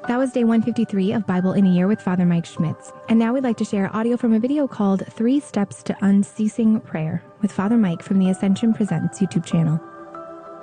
That was day 153 of Bible in a Year with Father Mike Schmitz. And now we'd like to share audio from a video called 3 Steps to Unceasing Prayer with Father Mike from the Ascension Presents YouTube channel.